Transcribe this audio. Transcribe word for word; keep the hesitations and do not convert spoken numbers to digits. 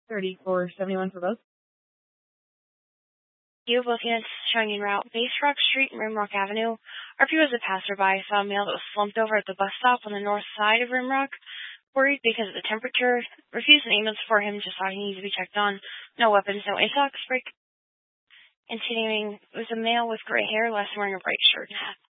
thirty-four seventy-one for both. You looking at showing en route Base Rock Street and Rimrock Avenue. R P was a passerby, saw a male that was slumped over at the bus stop on the north side of Rimrock. Worried because of the temperature, refused an ambulance for him, just thought he needed to be checked on. No weapons, no A S O C break. Continuing, it was a male with gray hair, last wearing a bright shirt and hat.